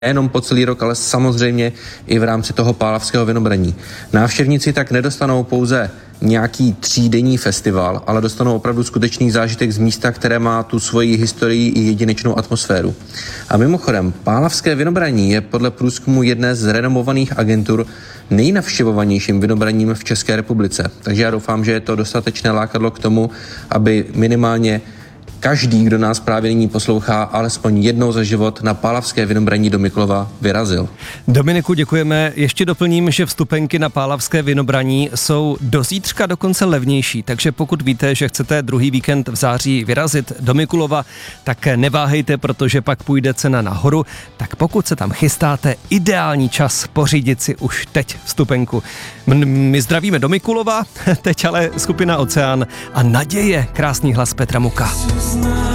nejenom po celý rok, ale samozřejmě i v rámci toho pálhavského vinobraní. Návštěvníci tak nedostanou pouze nějaký 3denní festival, ale dostanou opravdu skutečný zážitek z místa, které má tu svoji historii i jedinečnou atmosféru. A mimochodem, pálhavské vinobraní je podle průzkumu jedné z renomovaných agentur nejnavštěvovanějším vinobraním v České republice. Takže já doufám, že je to dostatečné lákadlo k tomu, aby minimálně každý, kdo nás právě nyní poslouchá, alespoň jednou za život na pálhavské vinobraní do Mikulova vyrazil. Dominiku, děkujeme. Ještě doplním, že vstupenky na pálhavské vinobraní jsou do zítřka dokonce levnější, takže pokud víte, že chcete druhý víkend v září vyrazit do Mikulova, tak neváhejte, protože pak půjde cena nahoru. Tak pokud se tam chystáte, ideální čas pořídit si už teď vstupenku. My zdravíme do Mikulova, teď ale skupina Oceán a Naděje, krásný hlas Petra Muka.